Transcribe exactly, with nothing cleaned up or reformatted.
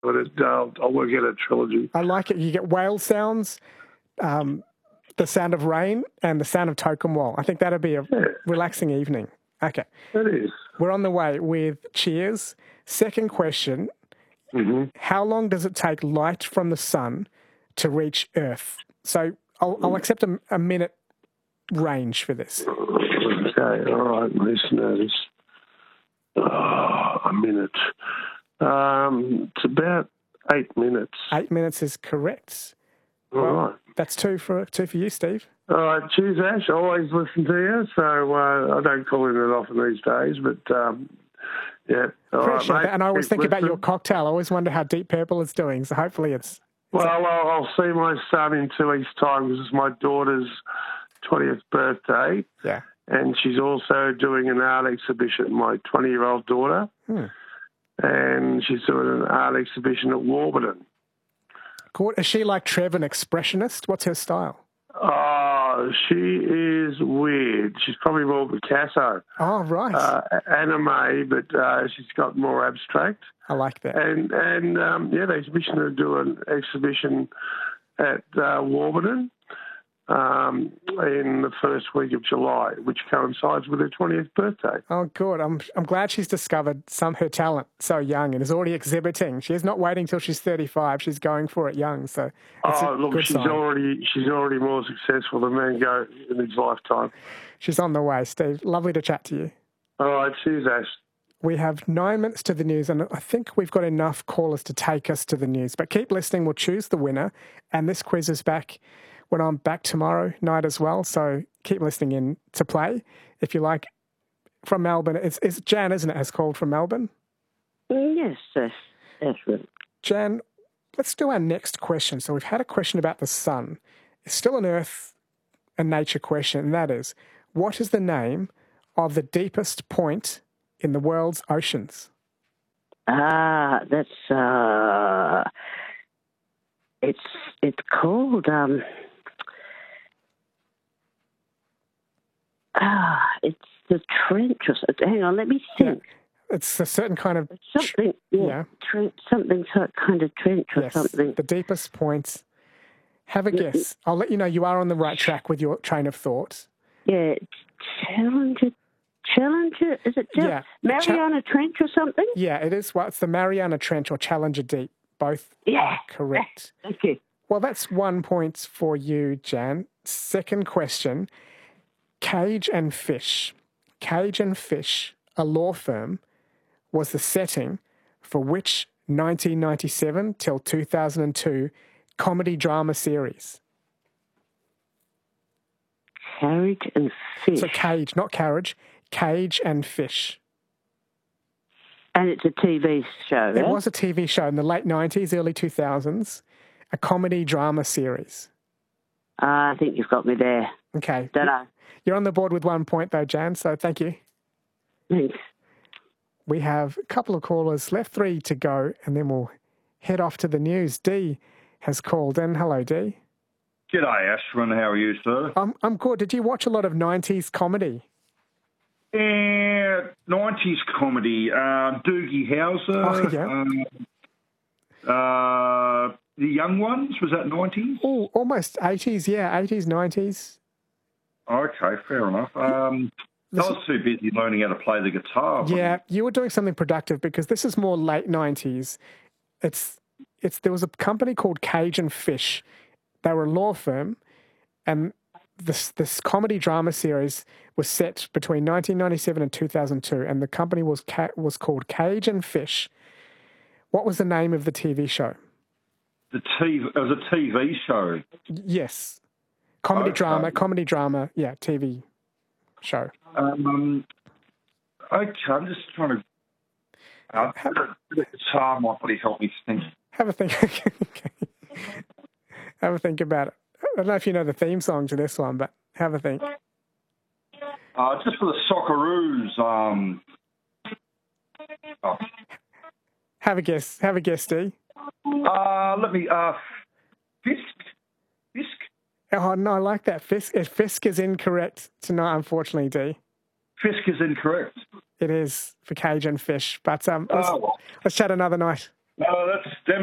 but it, uh, I'll work out a trilogy. I like it. You get whale sounds, um, the sound of rain, and the sound of Tokemwal. I think that'll be a Yeah. relaxing evening. Okay. It is. We're on the way with Cheers. Second question. Mm-hmm. How long does it take light from the sun to reach Earth? So I'll, I'll accept a, a minute range for this. Okay, all right, listeners. Oh, a minute. Um, it's about eight minutes. Eight minutes is correct. All well, right. That's two for two for you, Steve. All right, cheers, Ash. I always listen to you, so uh, I don't call in it often these days, but um, yeah. All Appreciate right, that. And I always Keep think about listening. your cocktail. I always wonder how Deep Purple is doing. So hopefully it's... Well, I'll, I'll see my son in two weeks' time because it's my daughter's twentieth birthday. Yeah. And she's also doing an art exhibition, my twenty-year-old daughter. Hmm. And she's doing an art exhibition at Warburton. Cool. Is she like Trev, an expressionist? What's her style? Oh, she is weird. She's probably more Picasso. Oh, right. Uh, anime, but uh, she's got more abstract. I like that. And, and um, yeah, the exhibition will do an exhibition at uh, Warburton um, in the first week of July, which coincides with her twentieth birthday. Oh, good. I'm I'm glad she's discovered some her talent so young and is already exhibiting. She's not waiting till she's thirty-five. She's going for it young. So it's oh, a look, good she's sign. already she's already more successful than Mango in his lifetime. She's on the way, Steve. Lovely to chat to you. All right, cheers, Ash. We have nine minutes to the news, and I think we've got enough callers to take us to the news. But keep listening. We'll choose the winner, and this quiz is back when I'm back tomorrow night as well. So keep listening in to play. If you like, from Melbourne, it's, it's Jan, isn't it, has called from Melbourne? Yes, that's, that's right. Jan, let's do our next question. So we've had a question about the sun. It's still an Earth and nature question, and that is, what is the name of the deepest point in the world's oceans? Ah, that's, uh, it's, it's called, um, ah, it's the trench or something. Hang on, let me think. Yeah. It's a certain kind of... It's something, yeah, yeah. Trench, something sort kind of trench or yes, something. the deepest point. Have a guess. I'll let you know you are on the right track with your train of thought. Yeah, Challenger, Challenger, is it Chal- Yeah. Mariana Trench or something? Yeah, it is. Well, it's the Mariana Trench or Challenger Deep. Both Yeah. are correct. Thank you. Well, that's one point for you, Jan. Second question. Cage and Fish. Cage and Fish, a law firm, was the setting for which nineteen ninety-seven till two thousand two comedy drama series? Carriage and Fish. So Cage, not Carriage. Cage and Fish. And it's a T V show, It right? was a T V show in the late nineties, early two thousands, a comedy drama series. Uh, I think you've got me there. Okay. Don't know. You're on the board with one point, though, Jan, so thank you. Thanks. We have a couple of callers left, three to go, and then we'll head off to the news. Dee has called in. Hello, Dee. G'day, Ashwin. How are you, sir? I'm, I'm good. Did you watch a lot of nineties comedy? Yeah, nineties comedy. Uh, Doogie Howser. Oh, yeah. um, uh, The Young Ones, was that nineties? Oh, almost eighties, yeah, eighties, nineties. Okay, fair enough. Um, I was too busy learning how to play the guitar. Yeah, you were doing something productive because this is more late nineties. It's it's there was a company called Cage and Fish. They were a law firm, and this this comedy drama series was set between nineteen ninety-seven and two thousand two, and the company was ca- was called Cage and Fish. What was the name of the T V show? The T V, it was a T V show. Yes, comedy Okay. drama, comedy drama. Yeah, T V show. Um, okay, I'm just trying to. Uh, the guitar might really help me think. Have a think. Okay. Have a think about it. I don't know if you know the theme song to this one, but have a think. Uh, just for the Socceroos. Um, oh, Have a guess. Have a guess, Dee. uh, let me. Uh, Fisk. Fisk. Oh, no, I like that. Fisk, uh, Fisk is incorrect tonight, unfortunately, Dee. Fisk is incorrect. It is for Cage and Fish. But um, let's, Oh, well. let's chat another night. No, that's them.